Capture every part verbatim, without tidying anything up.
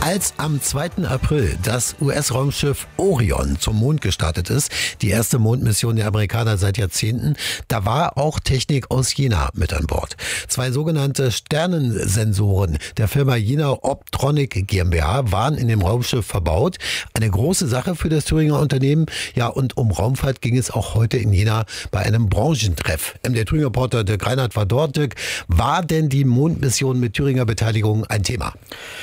Als am zweiten April das U S-Raumschiff Orion zum Mond gestartet ist, die erste Mondmission der Amerikaner seit Jahrzehnten, da war auch Technik aus Jena mit an Bord. Zwei sogenannte Sternensensoren der Firma Jena Optronic GmbH waren in dem Raumschiff verbaut. Eine große Sache für das Thüringer Unternehmen. Ja, und um Raumfahrt ging es auch heute in Jena bei einem Branchentreff. M D R-Thüringen-Reporter Dirk Reinhardt war dort. Dirk, war denn die Mondmission mit Thüringer Beteiligung ein Thema?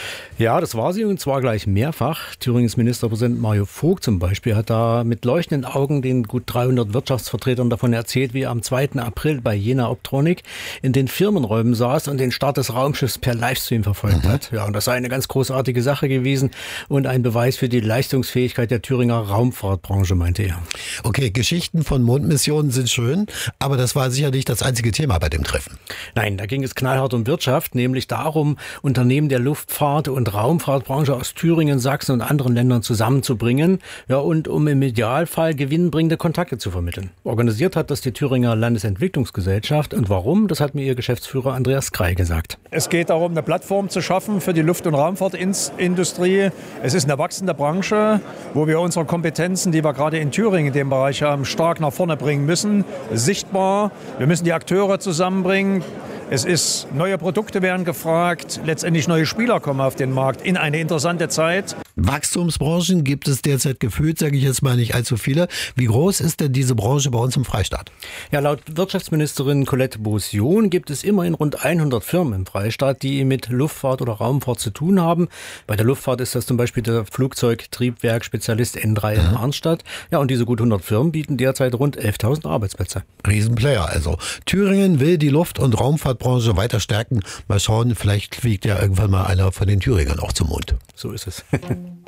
Ja, das war sie, und zwar gleich mehrfach. Thüringens Ministerpräsident Mario Vogt zum Beispiel hat da mit leuchtenden Augen den gut dreihundert Wirtschaftsvertretern davon erzählt, wie er am zweiten April bei Jena Optronic in den Firmenräumen saß und den Start des Raumschiffs per Livestream verfolgt mhm. hat. Ja, und das sei eine ganz großartige Sache gewesen und ein Beweis für die Leistungsfähigkeit der Thüringer Raumfahrtbranche, meinte er. Okay, Geschichten von Mondmissionen sind schön, aber das war sicher nicht das einzige Thema bei dem Treffen. Nein, da ging es knallhart um Wirtschaft, nämlich darum, Unternehmen der Luftfahrt und Raumfahrtbranche aus Thüringen, Sachsen und anderen Ländern zusammenzubringen, ja, und um im Idealfall gewinnbringende Kontakte zu vermitteln. Organisiert hat das die Thüringer Landesentwicklungsgesellschaft, und warum, das hat mir ihr Geschäftsführer Andreas Krei gesagt. Es geht darum, eine Plattform zu schaffen für die Luft- und Raumfahrtindustrie. Es ist eine wachsende Branche, wo wir unsere Kompetenzen, die wir gerade in Thüringen in dem Bereich haben, stark nach vorne bringen müssen, sichtbar. Wir müssen die Akteure zusammenbringen. Es ist, neue Produkte werden gefragt, letztendlich neue Spieler kommen auf den Markt in eine interessante Zeit. Wachstumsbranchen gibt es derzeit gefühlt, sage ich jetzt mal, nicht allzu viele. Wie groß ist denn diese Branche bei uns im Freistaat? Ja, laut Wirtschaftsministerin Colette Beausion gibt es immerhin rund hundert Firmen im Freistaat, die mit Luftfahrt oder Raumfahrt zu tun haben. Bei der Luftfahrt ist das zum Beispiel der Flugzeugtriebwerk-Spezialist N drei in Arnstadt. Ja, und diese gut hundert Firmen bieten derzeit rund elftausend Arbeitsplätze. Riesenplayer also. Thüringen will die Luft- und Raumfahrtbranche weiter stärken. Mal schauen, vielleicht fliegt ja irgendwann mal einer von den Thüringern auch zum Mond. So ist es.